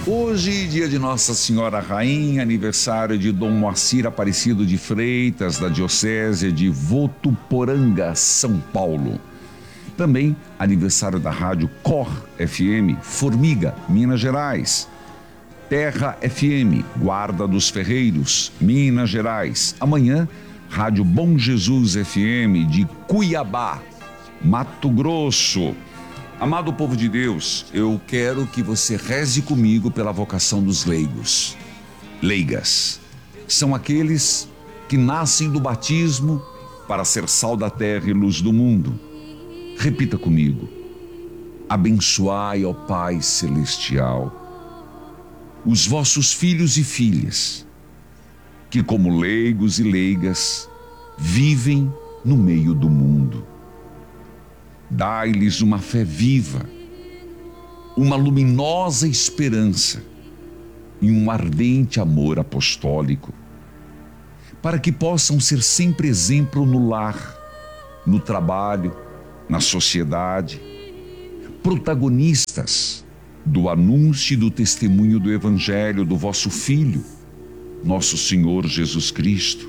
Hoje, dia de Nossa Senhora Rainha, aniversário de Dom Moacir Aparecido de Freitas, da Diocese de Votuporanga, São Paulo. Também aniversário da Rádio Cor FM, Formiga, Minas Gerais. Terra FM, Guarda dos Ferreiros, Minas Gerais. Amanhã, Rádio Bom Jesus FM, de Cuiabá, Mato Grosso. Amado povo de Deus, eu quero que você reze comigo pela vocação dos leigos. Leigas são aqueles que nascem do batismo para ser sal da terra e luz do mundo. Repita comigo: abençoai, ó Pai Celestial, os vossos filhos e filhas, que como leigos e leigas vivem no meio do mundo. Dai-lhes uma fé viva, uma luminosa esperança e um ardente amor apostólico, para que possam ser sempre exemplo no lar, no trabalho, na sociedade, protagonistas do anúncio e do testemunho do Evangelho do vosso Filho, nosso Senhor Jesus Cristo.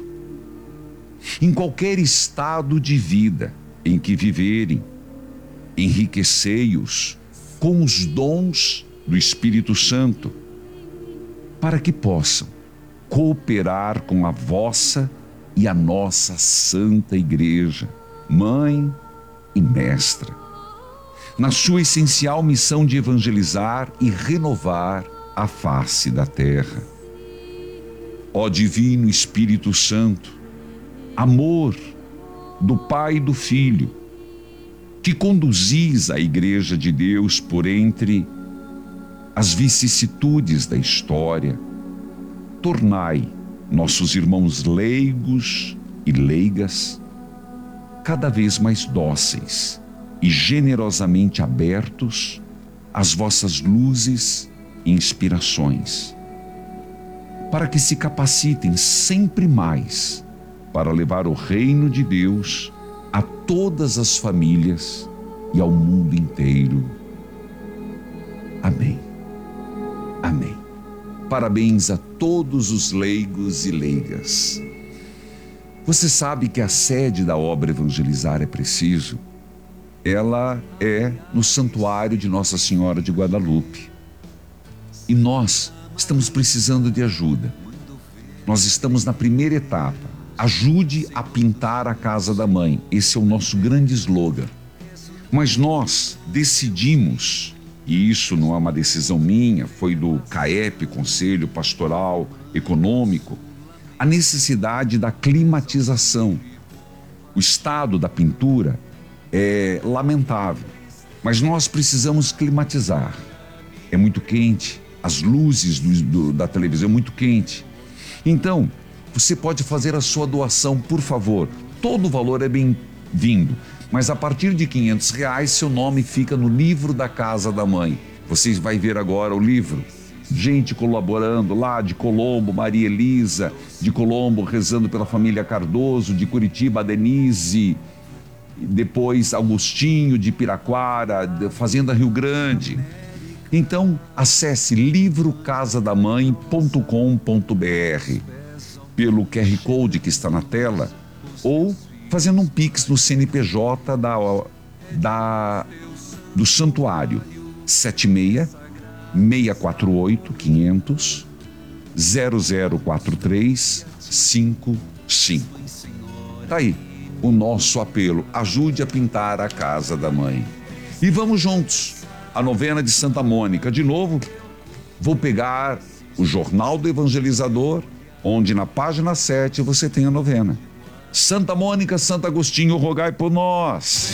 Em qualquer estado de vida em que viverem, enriquecei-os com os dons do Espírito Santo, para que possam cooperar com a vossa e a nossa Santa Igreja, Mãe e Mestra, na sua essencial missão de evangelizar e renovar a face da terra. Ó Divino Espírito Santo, amor do Pai e do Filho, que conduzis a Igreja de Deus por entre as vicissitudes da história, tornai nossos irmãos leigos e leigas cada vez mais dóceis e generosamente abertos às vossas luzes e inspirações, para que se capacitem sempre mais para levar o reino de Deus a todas as famílias e ao mundo inteiro. Amém. Amém. Parabéns a todos os leigos e leigas. Você sabe que a sede da obra Evangelizar é Preciso, ela é no Santuário de Nossa Senhora de Guadalupe. E nós estamos precisando de ajuda. Nós estamos na primeira etapa. Ajude a pintar a casa da mãe. Esse é o nosso grande slogan. Mas nós decidimos, e isso não é uma decisão minha, foi do CAEP, Conselho Pastoral Econômico, a necessidade da climatização. O estado da pintura é lamentável, mas nós precisamos climatizar. É muito quente, as luzes da televisão é muito quente. Então, você pode fazer a sua doação, por favor. Todo o valor é bem-vindo, mas a partir de R$500, seu nome fica no livro da Casa da Mãe. Vocês vão ver agora o livro. Gente colaborando lá de Colombo, Maria Elisa, de Colombo rezando pela família Cardoso, de Curitiba, a Denise, depois Augustinho, de Piraquara, Fazenda Rio Grande. Então, acesse livrocasadamãe.com.br pelo QR Code que está na tela, ou fazendo um Pix no CNPJ do Santuário, 76-648-500 004355. Tá aí o nosso apelo: ajude a pintar a casa da mãe. E vamos juntos, a novena de Santa Mônica. De novo, vou pegar o Jornal do Evangelizador, onde na página 7 você tem a novena. Santa Mônica, Santo Agostinho, rogai por nós.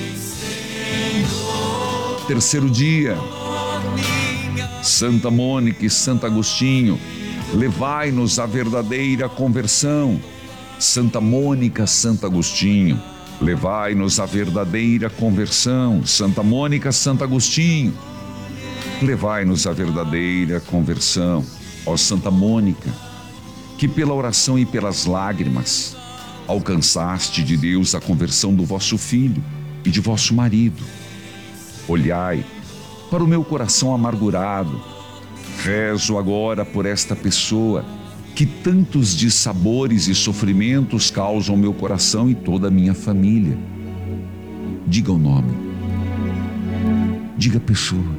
Terceiro dia. Santa Mônica e Santo Agostinho, levai-nos à verdadeira conversão. Santa Mônica, Santo Agostinho, levai-nos à verdadeira conversão. Santa Mônica, Santo Agostinho, levai-nos à verdadeira conversão. Ó Santa Mônica, que pela oração e pelas lágrimas alcançaste de Deus a conversão do vosso filho e de vosso marido. Olhai para o meu coração amargurado, Rezo agora por esta pessoa que tantos dissabores e sofrimentos causam ao meu coração e toda a minha família. Diga o nome. Diga a pessoa.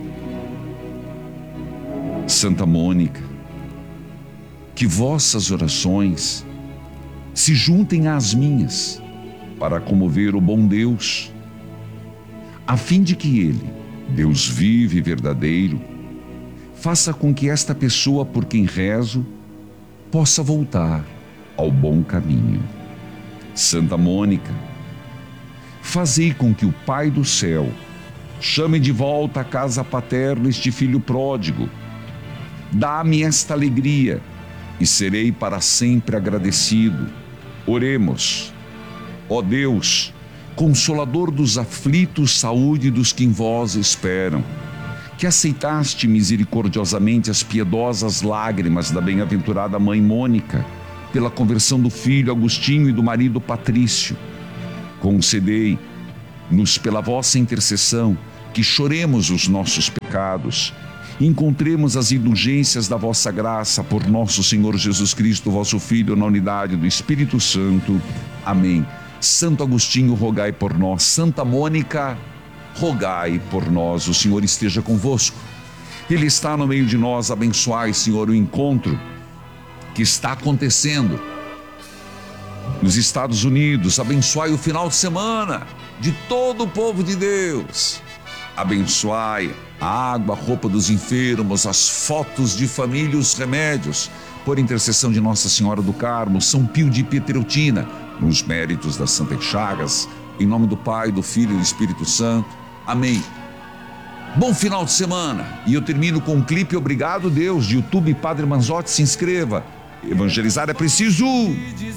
Santa Mônica, que vossas orações se juntem às minhas para comover o bom Deus, a fim de que Ele, Deus vivo e verdadeiro, faça com que esta pessoa por quem rezo possa voltar ao bom caminho. Santa Mônica, fazei com que o Pai do céu chame de volta à casa paterna este filho pródigo. Dá-me esta alegria e serei para sempre agradecido. Oremos. Ó Deus, Consolador dos aflitos, saúde dos que em vós esperam, que aceitaste misericordiosamente as piedosas lágrimas da bem-aventurada mãe Mônica, pela conversão do filho Agostinho e do marido Patrício. Concedei-nos pela vossa intercessão que choremos os nossos pecados e encontremos as indulgências da vossa graça por nosso Senhor Jesus Cristo, vosso Filho, na unidade do Espírito Santo. Amém. Santo Agostinho, rogai por nós. Santa Mônica, rogai por nós. O Senhor esteja convosco. Ele está no meio de nós. Abençoai, Senhor, o encontro que está acontecendo nos Estados Unidos. Abençoai o final de semana de todo o povo de Deus. Abençoai a água, a roupa dos enfermos, as fotos de família, os remédios, por intercessão de Nossa Senhora do Carmo, São Pio de Pietreutina, nos méritos das Santas Chagas, em nome do Pai, do Filho e do Espírito Santo. Amém. Bom final de semana. E eu termino com um clipe Obrigado Deus, de YouTube Padre Manzotti. Se inscreva. Evangelizar é preciso.